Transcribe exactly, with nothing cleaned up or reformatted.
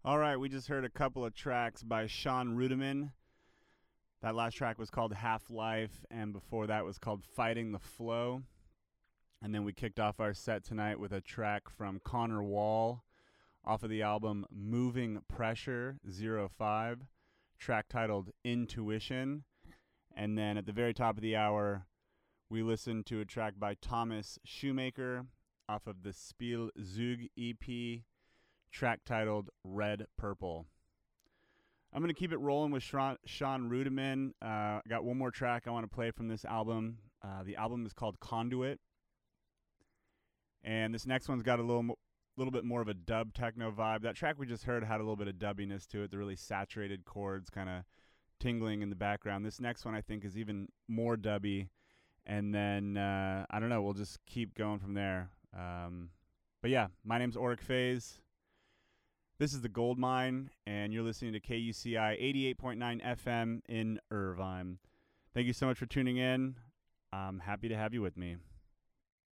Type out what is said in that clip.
All right, we just heard a couple of tracks by Sean Rudiman. That last track was called Half-Life, and before that was called Fighting the Flow. And then we kicked off our set tonight with a track from Connor Wall off of the album Moving Pressure zero five, track titled Intuition. And then at the very top of the hour, we listened to a track by Thomas Shoemaker off of the Spielzug E P, track titled Red Purple. I'm going to keep it rolling with Sean, Sean Rudiman. Uh, I got one more track I want to play from this album. Uh, the album is called Conduit. And this next one's got a little mo- little bit more of a dub techno vibe. That track we just heard had a little bit of dubbiness to it, the really saturated chords kind of tingling in the background. This next one I think is even more dubby. And then, uh, I don't know, we'll just keep going from there. Um, but yeah, my name's Auric Faze. This is The Gold Mine, and you're listening to K U C I eighty-eight point nine F M in Irvine. Thank you so much for tuning in. I'm happy to have you with me.